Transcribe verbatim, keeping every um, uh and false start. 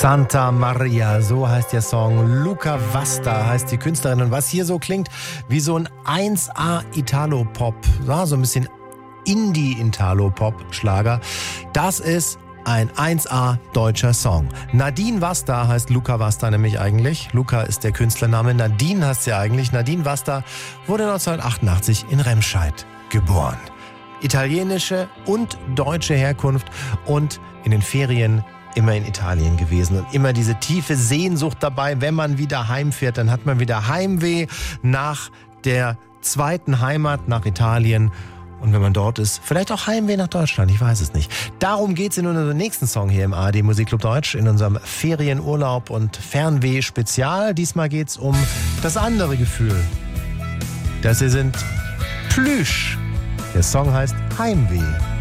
Santa Maria, so heißt der Song. Luca Vasta heißt die Künstlerin. Und was hier so klingt wie so ein eins A Italo-Pop, ja, so ein bisschen Indie-Italo-Pop-Schlager, das ist ein eins A deutscher Song. Nadine Vasta heißt Luca Vasta nämlich eigentlich. Luca ist der Künstlername, Nadine heißt sie eigentlich. Nadine Vasta wurde neunzehnhundertachtundachtzig in Remscheid geboren. Italienische und deutsche Herkunft und in den Ferien immer in Italien gewesen und immer diese tiefe Sehnsucht dabei, wenn man wieder heimfährt, dann hat man wieder Heimweh nach der zweiten Heimat, nach Italien. Und wenn man dort ist, vielleicht auch Heimweh nach Deutschland, ich weiß es nicht. Darum geht es in unserem nächsten Song hier im A R D Musikclub Deutsch, in unserem Ferienurlaub und Fernweh-Spezial. Diesmal geht es um das andere Gefühl. Das hier sind Plüsch. Der Song heißt Heimweh.